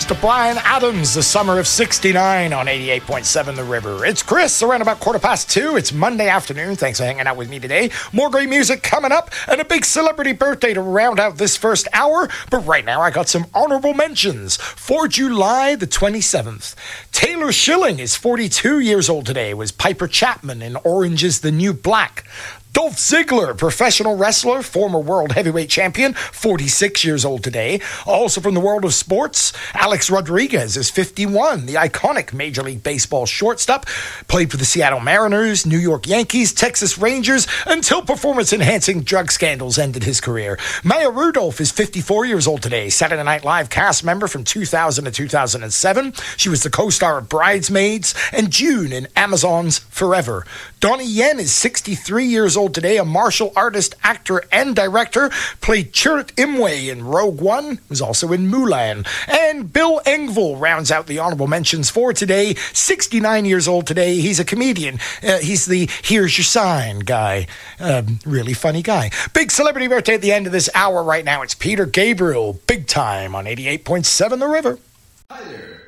to Bryan Adams, The Summer of 69 on 88.7 The River. It's Chris, around about 2:15. It's Monday afternoon. Thanks for hanging out with me today. More great music coming up and a big celebrity birthday to round out this first hour. But right now, I got some honorable mentions. For July the 27th, Taylor Schilling is 42 years old today. Was Piper Chapman in Orange is the New Black. Dolph Ziggler, professional wrestler, former world heavyweight champion, 46 years old today. Also from the world of sports, Alex Rodriguez is 51, the iconic Major League Baseball shortstop. Played for the Seattle Mariners, New York Yankees, Texas Rangers, until performance-enhancing drug scandals ended his career. Maya Rudolph is 54 years old today, Saturday Night Live cast member from 2000 to 2007. She was the co-star of Bridesmaids and June in Amazon's Forever. Donnie Yen is 63 years old today, a martial artist, actor, and director. Played Chirrut Imwe in Rogue One, was also in Mulan. And Bill Engvall rounds out the honorable mentions for today. 69 years old today. He's a comedian. He's the Here's Your Sign guy. Really funny guy. Big celebrity birthday at the end of this hour right now. It's Peter Gabriel, Big Time on 88.7 The River. Hi there.